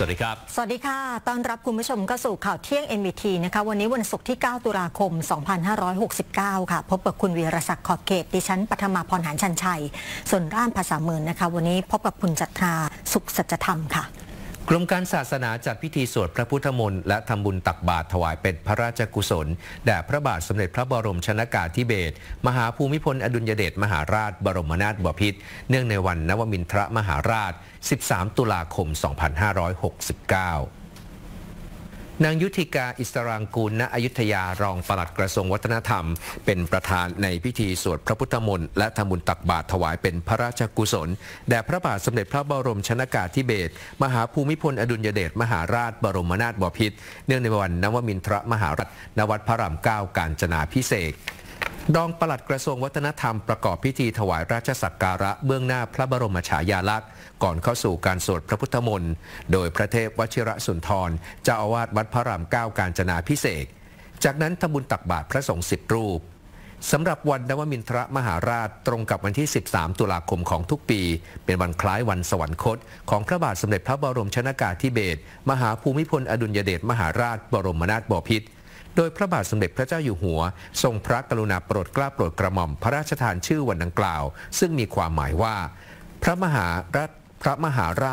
วัสดีครับสวัสดีค่ะต้อนรับคุณผู้ชมเข้าสู่ข่าวเที่ยง NBT นะคะวันนี้วันศุกร์ที่ 9 ตุลาคม 2569 ค่ะพบกับคุณวีรศักดิ์ขอบเขตดิฉันปฐมาพรหารชันชัยส่วนร่ามภาษามือนะคะวันนี้พบกับคุณจัตราสุขสัจธรรมค่ะกรมการศาสนาจัดพิธีสวดพระพุทธมนต์และทำบุญตักบาตรถวายเป็นพระราชกุศลแด่พระบาทสมเด็จพระบรมชนกาธิเบศรมหาภูมิพลอดุลยเดชมหาราชบรมนาถบพิตรเนื่องในวันนวมินทรมหาราช 13 ตุลาคม 2569นางยุทธิกาอิสรางกูลณอยุธยารองปลัดกระทรวงวัฒนธรรมเป็นประธานในพิธีสวดพระพุทธมนต์และทำบุญตักบาตรถวายเป็นพระราชกุศลแด่พระบาทสมเด็จพระบรมชนกาธิเบศรมหาภูมิพลอดุลยเดชมหาราชบรมนาถบพิตรเนื่องในวันนวมินทรมหาราชณวัดพระราม 9 กาญจนาภิเษกรองปลัดกระทรวงวัฒนธรรมประกอบพิธีถวายราชสักการะเบื้องหน้าพระบรมฉายาลักษณ์ก่อนเข้าสู่การสวดพระพุทธมนต์โดยพระเทพวชิรสุนทรเจ้าอาวาสวัดพระราม 9 กาญจนาภิเษกจากนั้นทำบุญตักบาตรพระสงฆ์10 รูปสำหรับวันนวมินทรมหาราชตรงกับวันที่ 13 ตุลาคมของทุกปีเป็นวันคล้ายวันสวรรคตของพระบาทสมเด็จพระบรมชนกาธิเบศรมหาภูมิพลอดุลยเดชมหาราชบรมนาถบพิตรโดยพระบาทสมเด็จพระเจ้าอยู่หัวทรงพระกรุณาโปรดเกล้าโปรดกระหม่อมพระราชทานชื่อวันดังกล่าวซึ่งมีความหมายว่าพระมหาราช